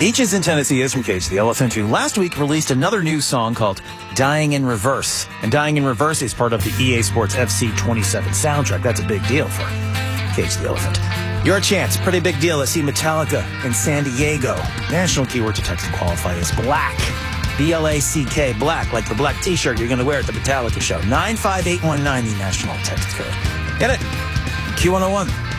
Beaches in Tennessee is from Cage the Elephant, who last week released another new song called Dying in Reverse. And Dying in Reverse is part of the EA Sports FC 27 soundtrack. That's a big deal for Cage the Elephant. Your chance, pretty big deal to see Metallica in San Diego. National keyword to text to qualify is black. B-L-A-C-K, black, like the black t-shirt you're going to wear at the Metallica show. 95819, the national text code. Get it? Q101.